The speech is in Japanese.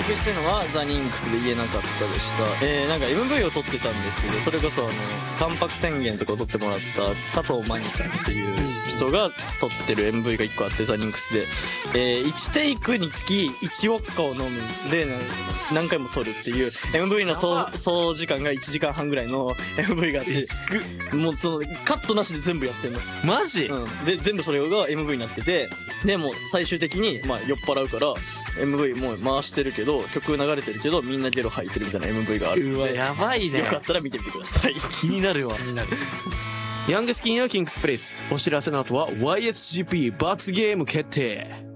告してるのはザ・リンクスで言えなかったでした。なんか MV を撮ってたんですけど、それこそ関白宣言とかを撮ってもらった加藤真希さんっていう人が撮ってる MV が1個あって、ザ・リンクスで、1テイクにつき1ウォッカを飲むで何回も撮るっていう MV の総時間が1時間半ぐらいの MV があって、もうそのカットなしで全部やってんの。 マジ？ で全部それが MV になってて、でもう最終的にまあ酔っ払うから MV もう回してるけど、曲流れてるけどみんなゲロ吐いてるみたいな MV があるんで、 うわやばいね。 よかったら見てみてください。 気になるわ。ヤングスキンのキングスプレイス。お知らせの後は YSGP 罰ゲーム決定。